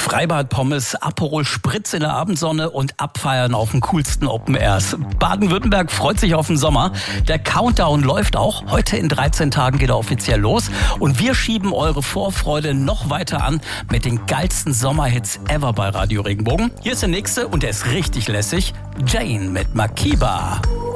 Freibad, Pommes, Aperol Spritz in der Abendsonne und abfeiern auf den coolsten Open Airs. Baden-Württemberg freut sich auf den Sommer. Der Countdown läuft auch. Heute in 13 Tagen geht er offiziell los. Und wir schieben eure Vorfreude noch weiter an mit den geilsten Sommerhits ever bei Radio Regenbogen. Hier ist der nächste und der ist richtig lässig. Jane mit Makiba.